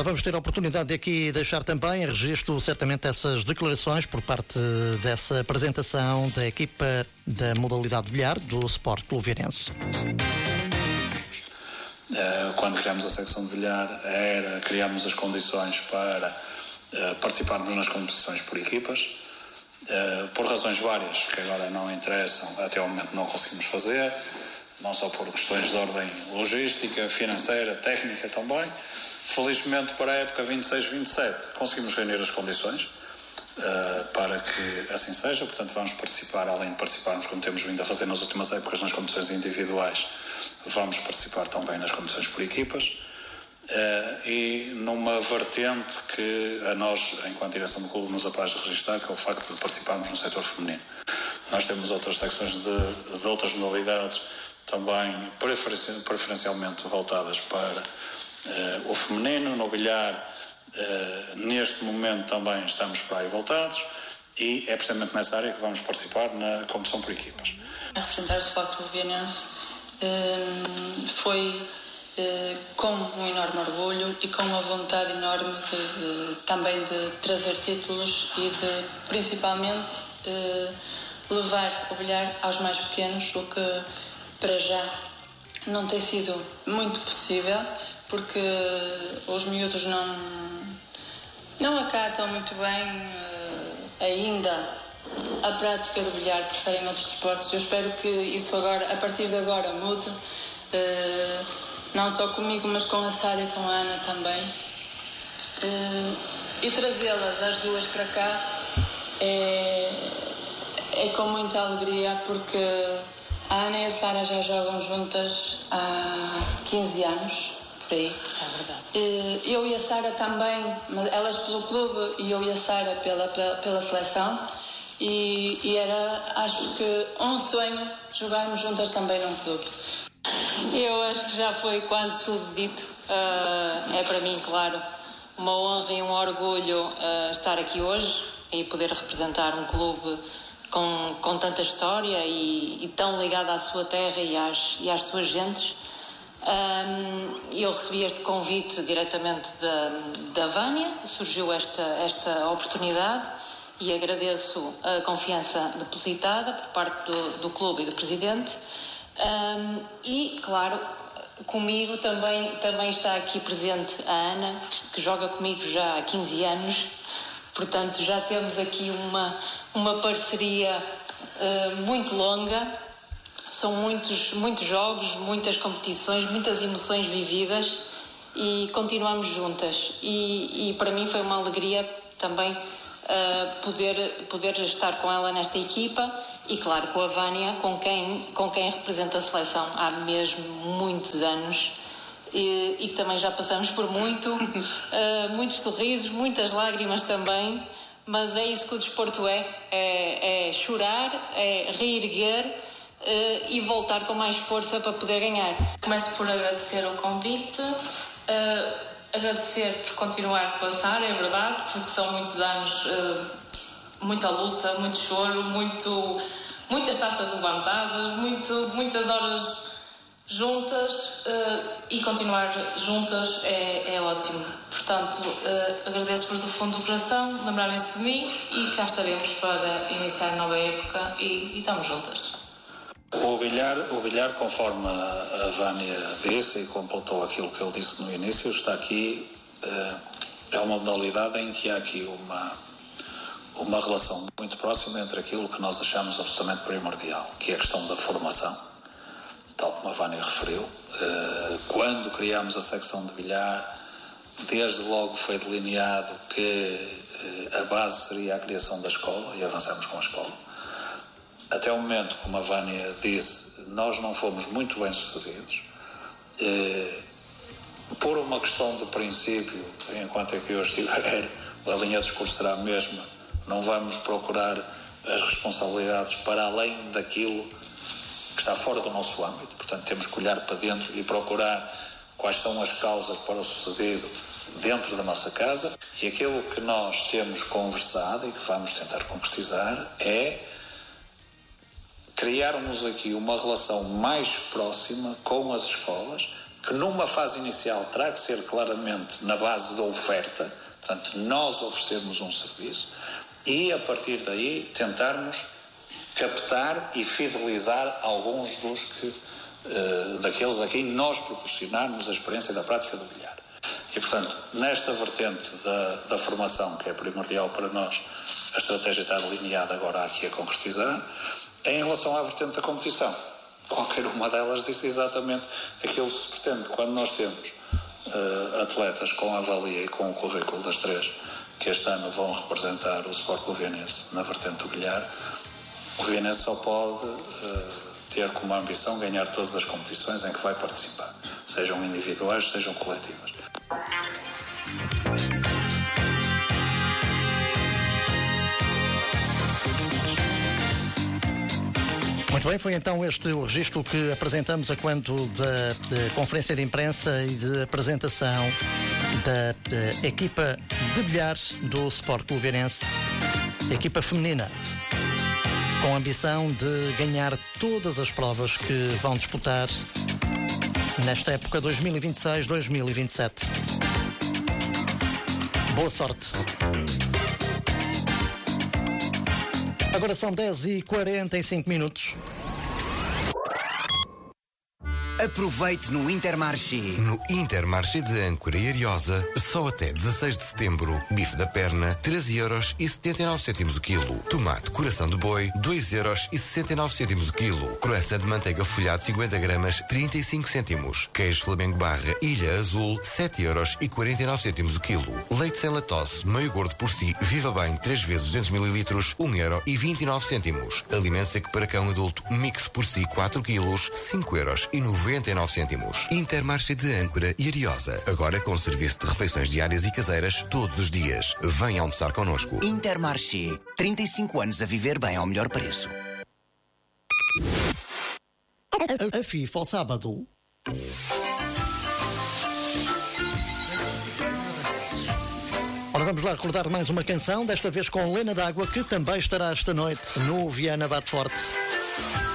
vamos ter a oportunidade de aqui deixar também em registro certamente essas declarações por parte dessa apresentação da equipa da modalidade de bilhar do Sport Clube Vieirense. Quando criámos a secção de bilhar, criámos as condições para participarmos nas competições por equipas. Por razões várias, que agora não interessam, até ao momento não conseguimos fazer, não só por questões de ordem logística, financeira, técnica também. Felizmente, para a época 26-27, conseguimos reunir as condições para que assim seja. Portanto, vamos participar, além de participarmos, como temos vindo a fazer nas últimas épocas, nas competições individuais, vamos participar também nas competições por equipas. E numa vertente que a nós, enquanto direção do clube, nos apraz registrar, que é o facto de participarmos no setor feminino. Nós temos outras secções de outras modalidades, também preferencialmente voltadas para o feminino. No bilhar, neste momento também estamos para aí voltados, e é precisamente nessa área que vamos participar na competição por equipas. A representar o Sport Clube Vieirense foi com um enorme orgulho e com uma vontade enorme também de trazer títulos e de principalmente levar o bilhar aos mais pequenos, o que para já não tem sido muito possível, porque os miúdos não acatam muito bem ainda a prática do bilhar, preferem outros desportos. Eu espero que isso agora, a partir de agora, mude, não só comigo, mas com a Sara e com a Ana também, e trazê-las as duas para cá é com muita alegria, porque a Ana e a Sara já jogam juntas há 15 anos, por aí. É verdade. Eu e a Sara também, elas pelo clube e eu e a Sara pela seleção, e era, acho que, um sonho jogarmos juntas também num clube. Eu acho que já foi quase tudo dito. É para mim, claro, uma honra e um orgulho estar aqui hoje e poder representar um clube com tanta história e tão ligado à sua terra e às suas gentes. Eu recebi este convite diretamente da Vânia, surgiu esta oportunidade, e agradeço a confiança depositada por parte do clube e do presidente. E, claro, comigo também está aqui presente a Ana, que joga comigo já há 15 anos. Portanto, já temos aqui uma parceria muito longa. São muitos jogos, muitas competições, muitas emoções vividas, e continuamos juntas. E para mim foi uma alegria também poder estar com ela nesta equipa, e claro, com a Vânia, com quem representa a seleção há mesmo muitos anos, e que também já passamos por muitos sorrisos, muitas lágrimas também, mas é isso que o desporto é chorar, é reerguer e voltar com mais força para poder ganhar. Começo por agradecer o convite, agradecer por continuar com a Sara, é verdade, porque são muitos anos, muita luta, muito choro, muitas taças levantadas, muitas horas juntas, e continuar juntas é ótimo. Portanto, agradeço-vos do fundo do coração, lembrarem-se de mim, e cá estaremos para iniciar a nova época, e estamos juntas. O bilhar, conforme a Vânia disse e completou aquilo que eu disse no início, está aqui, é uma modalidade em que há aqui uma relação muito próxima entre aquilo que nós achamos absolutamente primordial, que é a questão da formação, tal como a Vânia referiu. Quando criámos a secção de bilhar, desde logo foi delineado que a base seria a criação da escola, e avançamos com a escola. Até o momento, como a Vânia disse, nós não fomos muito bem sucedidos. Por uma questão de princípio, enquanto aqui eu estiver, a linha de discurso será a mesma. Não vamos procurar as responsabilidades para além daquilo que está fora do nosso âmbito. Portanto, temos que olhar para dentro e procurar quais são as causas para o sucedido dentro da nossa casa. E aquilo que nós temos conversado e que vamos tentar concretizar é criarmos aqui uma relação mais próxima com as escolas, que numa fase inicial terá que ser claramente na base da oferta, portanto, nós oferecermos um serviço e, a partir daí, tentarmos captar e fidelizar alguns daqueles a quem nós proporcionarmos a experiência da prática do bilhar. E, portanto, nesta vertente da formação, que é primordial para nós, a estratégia está delineada agora aqui a concretizar. Em relação à vertente da competição, qualquer uma delas diz exatamente aquilo que se pretende. Quando nós temos atletas com a avalia e com o currículo das três, que este ano vão representar o Sport Clube Vianense na vertente do bilhar, o Vianense só pode ter como ambição ganhar todas as competições em que vai participar, sejam individuais, sejam coletivas. Muito bem, foi então este o registro que apresentamos a quanto da conferência de imprensa e de apresentação da equipa de bilhar do Sport Clube Vianense, equipa feminina, com a ambição de ganhar todas as provas que vão disputar nesta época 2026-2027. Boa sorte! Agora são 10h45. Aproveite no Intermarché. No Intermarché de Âncora e Ariosa, só até 16 de setembro, bife da perna, 13,79€ o quilo. Tomate coração de boi, 2,69€ o quilo. Croissant de manteiga folhado 50 gramas, 35 cêntimos. Queijo Flamengo Barra, Ilha Azul, 7,49€ o quilo. Leite sem lactose, meio gordo por si, Viva Bem, 3 vezes 200 ml, 1,29€. Alimento seco para cão adulto, mix por si, 4 quilos, 5,99€. Intermarché de Âncora e Ariosa. Agora com serviço de refeições diárias e caseiras todos os dias. Venha almoçar connosco. Intermarché. 35 anos a viver bem ao melhor preço. A FIFA ao sábado. Ora, vamos lá recordar mais uma canção, desta vez com Lena D'Água, que também estará esta noite no Viana Bate Forte.